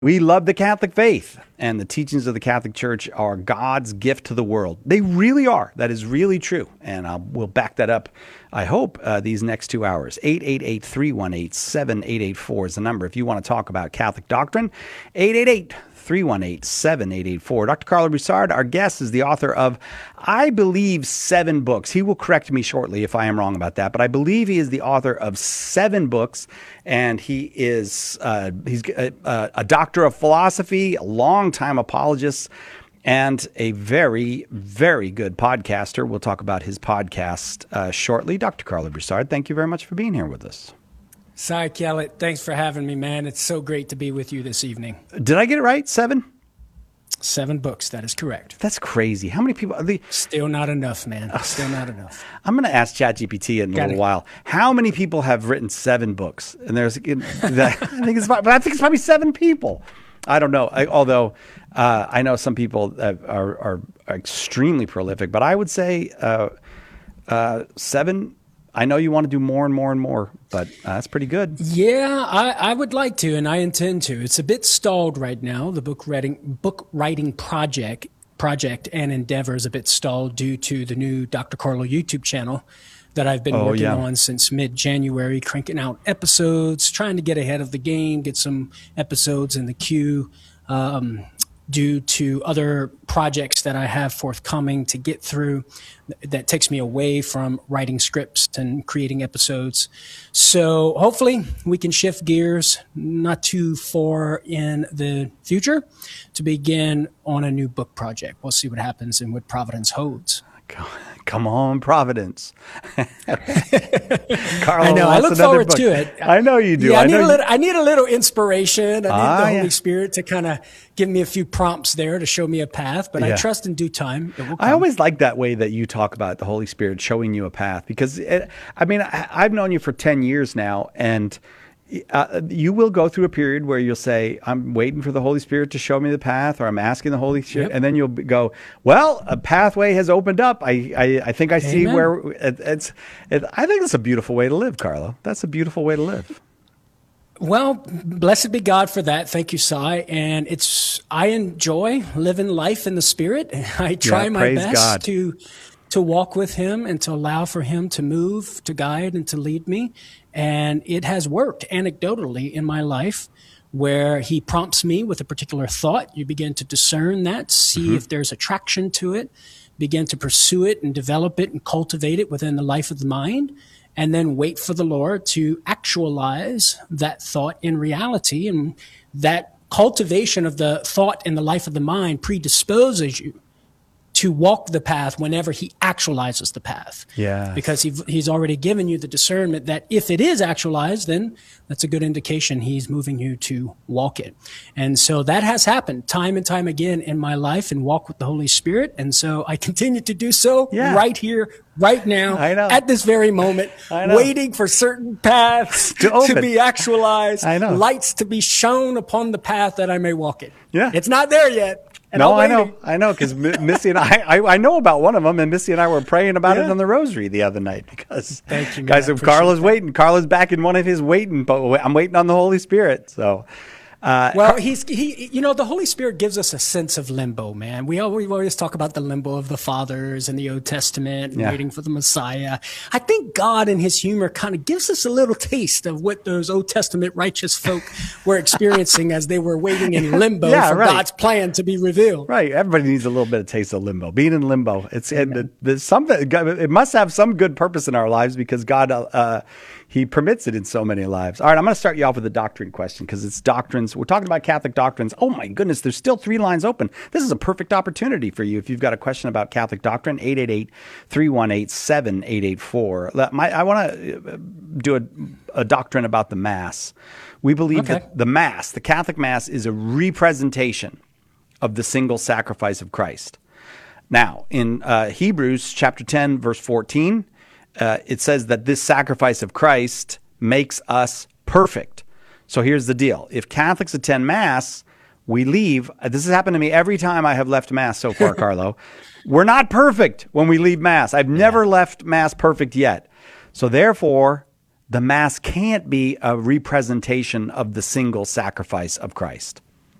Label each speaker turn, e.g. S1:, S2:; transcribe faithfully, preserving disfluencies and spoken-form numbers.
S1: We love the Catholic faith, and the teachings of the Catholic Church are God's gift to the world. They really are. That is really true, and I'll, we'll back that up, I hope, uh, these next two hours. eight eight eight, three one eight, seven eight eight four is the number if you want to talk about Catholic doctrine. eight eight eight, three one eight, seven eight eight four. Doctor Carlo Broussard, our guest, is the author of, I believe, seven books. He will correct me shortly if I am wrong about that, but I believe he is the author of seven books, and he is uh, he's a, a doctor of philosophy, a longtime apologist, and a very, very good podcaster. We'll talk about his podcast uh, shortly. Doctor Carlo Broussard, thank you very much for being here with us.
S2: Cy Kellett, thanks for having me, man. It's so great to be with you this evening.
S1: Did I get it right? Seven?
S2: Seven books. That is correct.
S1: That's crazy. How many people? Are they...
S2: Still not enough, man. Still not enough.
S1: I'm going to ask ChatGPT in a
S2: Got
S1: little
S2: it.
S1: while. How many people have written seven books? And there's, I think it's, but I think it's probably seven people. I don't know. I, although uh, I know some people that are, are, are extremely prolific, but I would say uh, uh, seven. I know you want to do more and more and more, but uh, that's pretty good.
S2: Yeah, I, I would like to, and I intend to. It's a bit stalled right now. The book writing book writing project project and endeavor is a bit stalled due to the new Doctor Carlo YouTube channel that I've been
S1: Oh,
S2: working
S1: yeah.
S2: on since mid-January, cranking out episodes, trying to get ahead of the game, get some episodes in the queue. Um, due to other projects that I have forthcoming to get through that takes me away from writing scripts and creating episodes. So hopefully we can shift gears not too far in the future to begin on a new book project. We'll see what happens and what Providence holds.
S1: Come on, Providence. Carlo
S2: I know. I
S1: wants
S2: look
S1: another
S2: forward
S1: book.
S2: to it.
S1: I know you do.
S2: Yeah, I,
S1: I
S2: need
S1: know
S2: a
S1: you-
S2: little, I need a little inspiration. I need
S1: Ah,
S2: the Holy
S1: yeah.
S2: Spirit to kind of give me a few prompts there to show me a path. But
S1: Yeah.
S2: I trust in due time it will come.
S1: I always like that way that you talk about the Holy Spirit showing you a path, because it, I mean, I, I've known you for ten years now, and uh, you will go through a period where you'll say, I'm waiting for the Holy Spirit to show me the path, or I'm asking the Holy Spirit.
S2: Yep.
S1: And then you'll be- go, well, a pathway has opened up. I, I, I think I see
S2: Amen.
S1: where it, it's, it, I think that's a beautiful way to live, Carlo. That's a beautiful way to live.
S2: Well, blessed be God for that. Thank you, Cy. And it's, I enjoy living life in the Spirit. I try
S1: Yeah,
S2: my
S1: praise
S2: best
S1: God.
S2: to, to walk with Him and to allow for Him to move, to guide and to lead me. And it has worked anecdotally in my life, where He prompts me with a particular thought. You begin to discern that, see
S1: Mm-hmm.
S2: if there's attraction to it, begin to pursue it and develop it and cultivate it within the life of the mind, and then wait for the Lord to actualize that thought in reality. And that cultivation of the thought in the life of the mind predisposes you to walk the path whenever He actualizes the path.
S1: Yes.
S2: Because he, He's already given you the discernment that if it is actualized, then that's a good indication He's moving you to walk it. And so that has happened time and time again in my life, and walk with the Holy Spirit. And so I continue to do so
S1: Yeah.
S2: right here, right now,
S1: I know.
S2: at this very moment,
S1: I know.
S2: waiting for certain paths
S1: To
S2: to,
S1: open.
S2: be actualized,
S1: I know.
S2: lights to be shown upon the path that I may walk it.
S1: Yeah.
S2: It's not there yet. And
S1: No,
S2: I'm
S1: I know,
S2: waiting.
S1: I know, because Missy and I, I, I know about one of them, and Missy and I were praying about it
S2: Yeah.
S1: on the rosary the other night, because
S2: Thank you, man.
S1: guys,
S2: I
S1: if
S2: appreciate
S1: Carlo's
S2: that.
S1: waiting, Carlo's back in one of his waiting, but I'm waiting on the Holy Spirit. So, uh,
S2: Well, he's he. You know, the Holy Spirit gives us a sense of limbo, man. We always, we always talk about the limbo of the fathers in the Old Testament, and
S1: Yeah.
S2: waiting for the Messiah. I think God, in His humor, kind of gives us a little taste of what those Old Testament righteous folk were experiencing as they were waiting in limbo
S1: Yeah,
S2: for
S1: right.
S2: God's plan to be revealed.
S1: right, everybody needs a little bit of taste of limbo. Being in limbo, it's and there's something. It must have some good purpose in our lives, because God, uh, He permits it in so many lives. All right, I'm going to start you off with a doctrine question, because it's doctrines. We're talking about Catholic doctrines. Oh my goodness, there's still three lines open. This is a perfect opportunity for you if you've got a question about Catholic doctrine. eight eight eight, three one eight, seven eight eight four. My, I want to do a, a doctrine about the Mass. We believe
S2: Okay.
S1: that the Mass, the Catholic Mass, is a representation of the single sacrifice of Christ. Now, in uh, Hebrews chapter ten, verse fourteen, uh, it says that this sacrifice of Christ makes us perfect. So here's the deal. If Catholics attend Mass, we leave. This has happened to me every time I have left Mass so far, Carlo. We're not perfect when we leave Mass. I've never left Mass perfect yet. So therefore, the Mass can't be a representation of the single sacrifice of Christ.